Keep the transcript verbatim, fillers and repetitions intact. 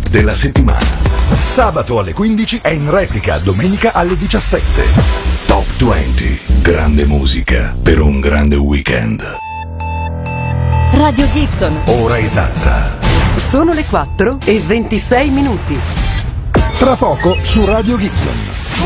della settimana. Sabato alle quindici e in replica domenica alle diciassette. Top venti, grande musica per un grande weekend. Radio Gibson. Ora esatta. Sono le quattro e ventisei minuti. Tra poco su Radio Gibson.